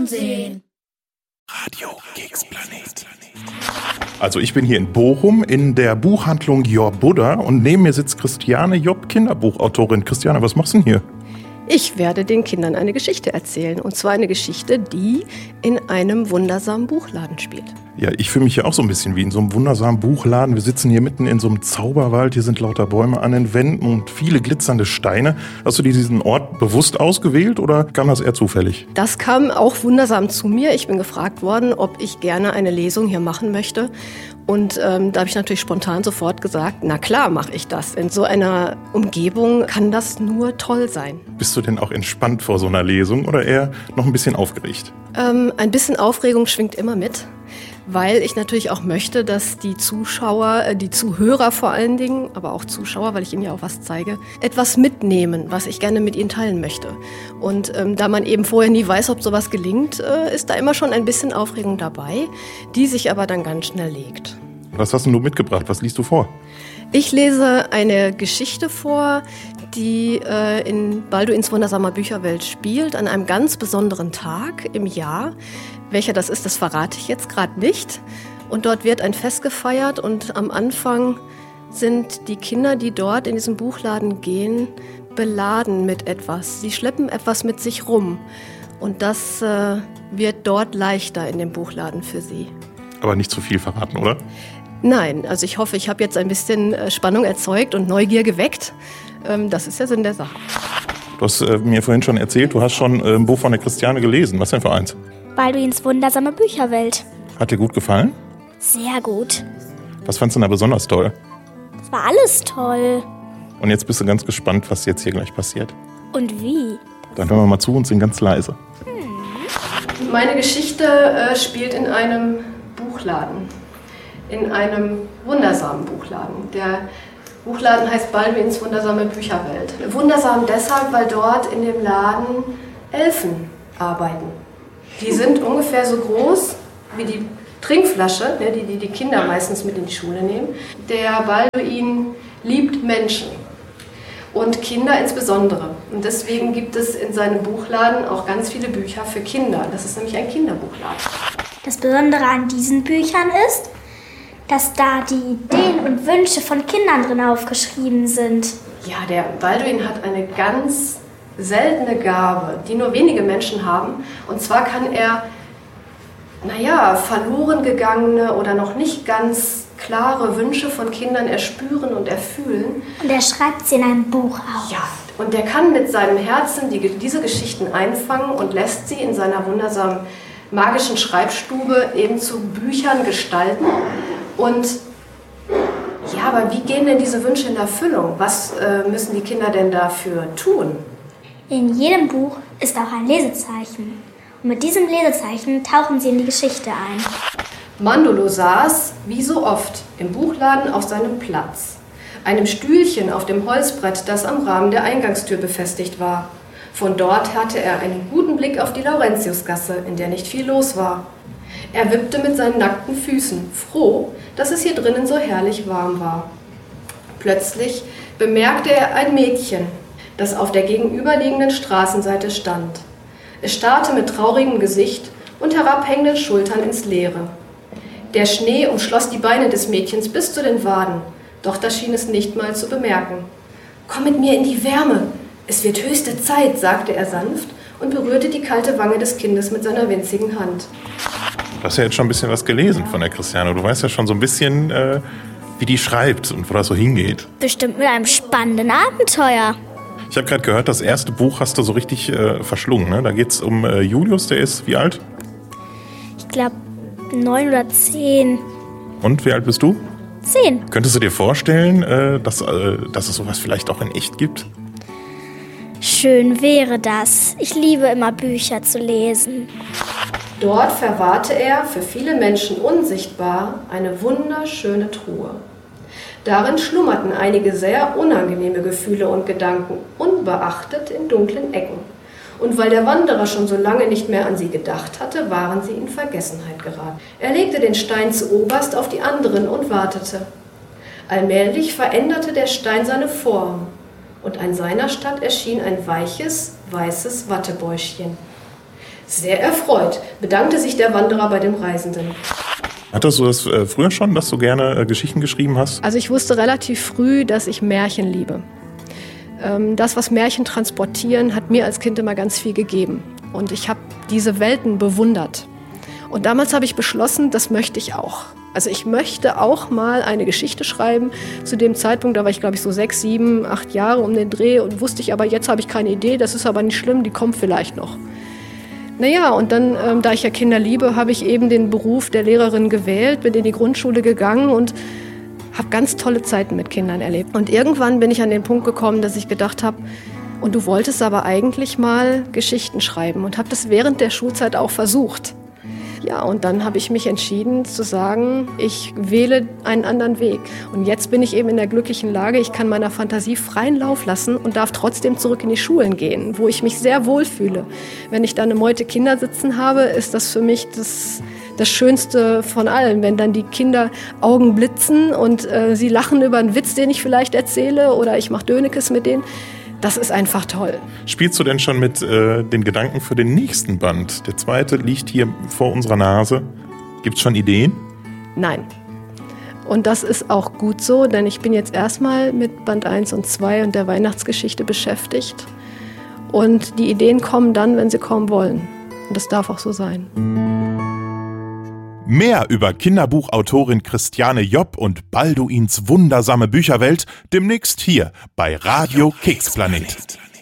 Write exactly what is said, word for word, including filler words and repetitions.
und sehen. Radio Keksplanet. Also ich bin hier in Bochum in der Buchhandlung Job Buddha und neben mir sitzt Christiane Job, Kinderbuchautorin. Christiane, was machst du denn hier? Ich werde den Kindern eine Geschichte erzählen. Und zwar eine Geschichte, die in einem wundersamen Buchladen spielt. Ja, ich fühle mich hier auch so ein bisschen wie in so einem wundersamen Buchladen. Wir sitzen hier mitten in so einem Zauberwald. Hier sind lauter Bäume an den Wänden und viele glitzernde Steine. Hast du dir diesen Ort bewusst ausgewählt oder kam das eher zufällig? Das kam auch wundersam zu mir. Ich bin gefragt worden, ob ich gerne eine Lesung hier machen möchte. Und ähm, da habe ich natürlich spontan sofort gesagt, na klar mache ich das. In so einer Umgebung kann das nur toll sein. Bist du denn auch entspannt vor so einer Lesung oder eher noch ein bisschen aufgeregt? Ähm, ein bisschen Aufregung schwingt immer mit, weil ich natürlich auch möchte, dass die Zuschauer, die Zuhörer vor allen Dingen, aber auch Zuschauer, weil ich ihnen ja auch was zeige, etwas mitnehmen, was ich gerne mit ihnen teilen möchte. Und ähm, da man eben vorher nie weiß, ob sowas gelingt, äh, ist da immer schon ein bisschen Aufregung dabei, die sich aber dann ganz schnell legt. Was hast denn du mitgebracht? Was liest du vor? Ich lese eine Geschichte vor, die äh, in Balduins wundersamer Bücherwelt spielt, an einem ganz besonderen Tag im Jahr. Welcher das ist, das verrate ich jetzt gerade nicht. Und dort wird ein Fest gefeiert und am Anfang sind die Kinder, die dort in diesen Buchladen gehen, beladen mit etwas. Sie schleppen etwas mit sich rum und das äh, wird dort leichter in dem Buchladen für sie. Aber nicht zu viel verraten, oder? Nein, also ich hoffe, ich habe jetzt ein bisschen Spannung erzeugt und Neugier geweckt. Das ist der Sinn der Sache. Du hast äh, mir vorhin schon erzählt, du hast schon äh, ein Buch von der Christiane gelesen. Was denn für eins? Balduins wundersame Bücherwelt. Hat dir gut gefallen? Sehr gut. Was fandst du da besonders toll? Das war alles toll. Und jetzt bist du ganz gespannt, was jetzt hier gleich passiert. Und wie? Dann hören wir mal zu und sind ganz leise. Hm. Meine Geschichte äh, spielt in einem Buchladen. In einem wundersamen Buchladen. Der Buchladen heißt Balduins wundersame Bücherwelt. Wundersam deshalb, weil dort in dem Laden Elfen arbeiten. Die sind ungefähr so groß wie die Trinkflasche, die die, die Kinder meistens mit in die Schule nehmen. Der Balduin liebt Menschen und Kinder insbesondere. Und deswegen gibt es in seinem Buchladen auch ganz viele Bücher für Kinder. Das ist nämlich ein Kinderbuchladen. Das Besondere an diesen Büchern ist, dass da die Ideen und Wünsche von Kindern drin aufgeschrieben sind. Ja, der Balduin hat eine ganz seltene Gabe, die nur wenige Menschen haben. Und zwar kann er, naja, verloren gegangene oder noch nicht ganz klare Wünsche von Kindern erspüren und erfühlen. Und er schreibt sie in einem Buch auf. Ja, und er kann mit seinem Herzen die, diese Geschichten einfangen und lässt sie in seiner wundersamen magischen Schreibstube eben zu Büchern gestalten. Und ja, aber wie gehen denn diese Wünsche in Erfüllung? Was äh, müssen die Kinder denn dafür tun? In jedem Buch ist auch ein Lesezeichen. Und mit diesem Lesezeichen tauchen sie in die Geschichte ein. Mandolo saß, wie so oft, im Buchladen auf seinem Platz. Einem Stühlchen auf dem Holzbrett, das am Rahmen der Eingangstür befestigt war. Von dort hatte er einen guten Blick auf die Laurentiusgasse, in der nicht viel los war. Er wippte mit seinen nackten Füßen, froh, dass es hier drinnen so herrlich warm war. Plötzlich bemerkte er ein Mädchen, das auf der gegenüberliegenden Straßenseite stand. Es starrte mit traurigem Gesicht und herabhängenden Schultern ins Leere. Der Schnee umschloss die Beine des Mädchens bis zu den Waden, doch das schien es nicht mal zu bemerken. »Komm mit mir in die Wärme, es wird höchste Zeit«, sagte er sanft und berührte die kalte Wange des Kindes mit seiner winzigen Hand. Du hast ja jetzt schon ein bisschen was gelesen von der Christiane. Du weißt ja schon so ein bisschen, äh, wie die schreibt und wo das so hingeht. Bestimmt mit einem spannenden Abenteuer. Ich habe gerade gehört, das erste Buch hast du so richtig äh, verschlungen. Ne? Da geht es um äh, Julius, der ist wie alt? Ich glaube neun oder zehn. Und wie alt bist du? Zehn. Könntest du dir vorstellen, äh, dass, äh, dass es sowas vielleicht auch in echt gibt? Schön wäre das. Ich liebe immer Bücher zu lesen. Dort verwahrte er, für viele Menschen unsichtbar, eine wunderschöne Truhe. Darin schlummerten einige sehr unangenehme Gefühle und Gedanken, unbeachtet in dunklen Ecken. Und weil der Wanderer schon so lange nicht mehr an sie gedacht hatte, waren sie in Vergessenheit geraten. Er legte den Stein zuoberst auf die anderen und wartete. Allmählich veränderte der Stein seine Form, und an seiner Statt erschien ein weiches, weißes Wattebäuschen. Sehr erfreut bedankte sich der Wanderer bei dem Reisenden. Hattest du das äh, früher schon, dass du gerne äh, Geschichten geschrieben hast? Also ich wusste relativ früh, dass ich Märchen liebe. Ähm, das, was Märchen transportieren, hat mir als Kind immer ganz viel gegeben. Und ich habe diese Welten bewundert. Und damals habe ich beschlossen, das möchte ich auch. Also ich möchte auch mal eine Geschichte schreiben. Zu dem Zeitpunkt, da war ich glaube ich so sechs, sieben, acht Jahre um den Dreh und wusste ich aber, jetzt habe ich keine Idee, das ist aber nicht schlimm, die kommt vielleicht noch. Naja, und dann, ähm, da ich ja Kinder liebe, habe ich eben den Beruf der Lehrerin gewählt, bin in die Grundschule gegangen und habe ganz tolle Zeiten mit Kindern erlebt. Und irgendwann bin ich an den Punkt gekommen, dass ich gedacht habe, und du wolltest aber eigentlich mal Geschichten schreiben und habe das während der Schulzeit auch versucht. Ja, und dann habe ich mich entschieden zu sagen, ich wähle einen anderen Weg. Und jetzt bin ich eben in der glücklichen Lage, ich kann meiner Fantasie freien Lauf lassen und darf trotzdem zurück in die Schulen gehen, wo ich mich sehr wohl fühle. Wenn ich da eine Meute Kinder sitzen habe, ist das für mich das, das Schönste von allem. Wenn dann die Kinder Augen blitzen und äh, sie lachen über einen Witz, den ich vielleicht erzähle, oder ich mache Dönekes mit denen. Das ist einfach toll. Spielst du denn schon mit äh, den Gedanken für den nächsten Band? Der zweite liegt hier vor unserer Nase. Gibt es schon Ideen? Nein. Und das ist auch gut so, denn ich bin jetzt erstmal mit Band eins und zwei und der Weihnachtsgeschichte beschäftigt. Und die Ideen kommen dann, wenn sie kommen wollen. Und das darf auch so sein. Mehr über Kinderbuchautorin Christiane Jopp und Balduins wundersame Bücherwelt demnächst hier bei Radio Keksplanet.